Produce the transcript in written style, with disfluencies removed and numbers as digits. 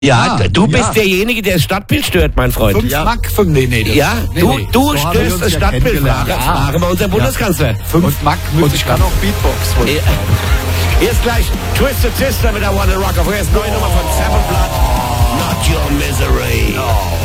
Ja, du bist derjenige, der das Stadtbild stört, mein Freund. 5 Mark? Du störst das Stadtbild. Fragen wir unseren Bundeskanzler. 5 Mark müsste ich kann auch Beatbox. Erst gleich Twisted Sister mit I Wanna Rock. Auf erst neue Nummer von Seven Blood. Not Your Misery.